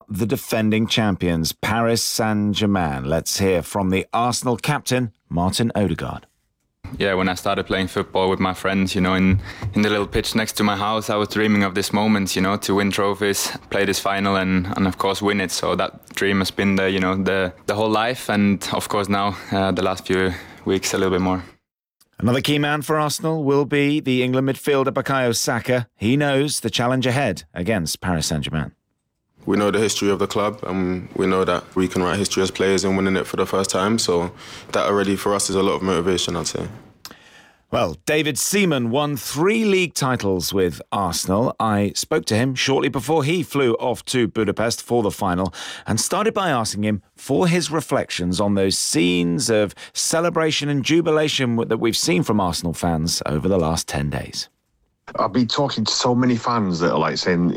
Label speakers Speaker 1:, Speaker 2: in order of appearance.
Speaker 1: the defending champions, Paris Saint-Germain. Let's hear from the Arsenal captain, Martin Odegaard.
Speaker 2: Yeah, when I started playing football with my friends, in the little pitch next to my house, I was dreaming of this moment, to win trophies, play this final and of course win it. So that dream has been the whole life, and of course now the last few weeks a little bit more.
Speaker 1: Another key man for Arsenal will be the England midfielder Bukayo Saka. He knows the challenge ahead against Paris Saint-Germain.
Speaker 3: We know the history of the club, and we know that we can write history as players in winning it for the first time. So that already for us is a lot of motivation, I'd say.
Speaker 1: Well, David Seaman won 3 league titles with Arsenal. I spoke to him shortly before he flew off to Budapest for the final and started by asking him for his reflections on those scenes of celebration and jubilation that we've seen from Arsenal fans over the last 10 days.
Speaker 4: I've been talking to so many fans that are like saying,